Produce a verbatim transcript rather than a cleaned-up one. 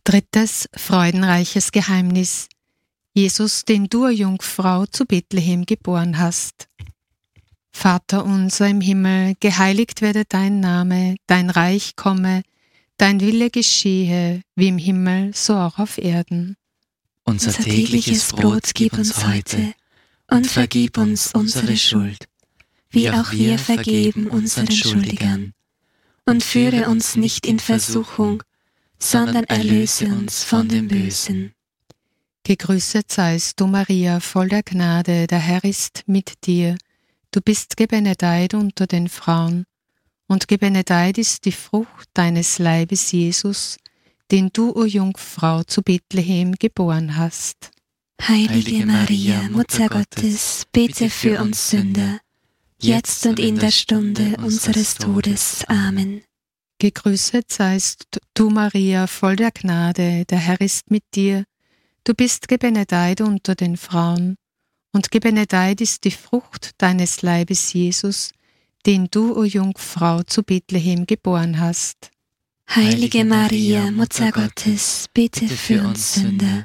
Drittes freudenreiches Geheimnis. Jesus, den du, Jungfrau, zu Bethlehem geboren hast. Vater unser im Himmel, geheiligt werde dein Name, dein Reich komme, dein Wille geschehe, wie im Himmel, so auch auf Erden. Unser tägliches Brot gib uns heute und vergib uns unsere Schuld, wie auch wir vergeben unseren Schuldigern. Und führe uns nicht in Versuchung, sondern erlöse uns von dem Bösen. Gegrüßet seist du, Maria, voll der Gnade, der Herr ist mit dir. Du bist gebenedeit unter den Frauen, und gebenedeit ist die Frucht deines Leibes, Jesus, den du, o Jungfrau, zu Bethlehem geboren hast. Heilige Maria, Mutter Gottes, bete für uns Sünder, jetzt und in der Stunde unseres Todes. Amen. Gegrüßet seist du, Maria, voll der Gnade, der Herr ist mit dir. Du bist gebenedeit unter den Frauen, und gebenedeit ist die Frucht deines Leibes, Jesus, den du, o Jungfrau, zu Bethlehem geboren hast. Heilige Maria, Mutter Gottes, bete für uns Sünder,